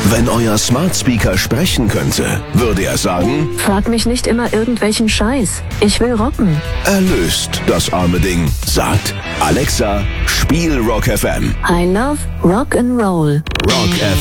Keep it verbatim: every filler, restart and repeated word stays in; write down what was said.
Wenn euer Smart Speaker sprechen könnte, würde er sagen: Frag mich nicht immer irgendwelchen Scheiß. Ich will rocken. Erlöst das arme Ding. Sagt: Alexa, spiel Rock F M. I love Rock and Roll. Rock F M.